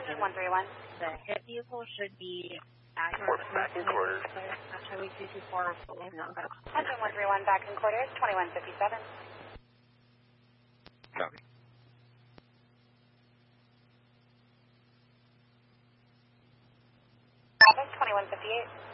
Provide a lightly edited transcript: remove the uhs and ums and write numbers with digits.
131. The hit vehicle should be at your back in quarters. That's Highway 224. Engine 131 back in quarters, 2157. Copy. Traffic 2158.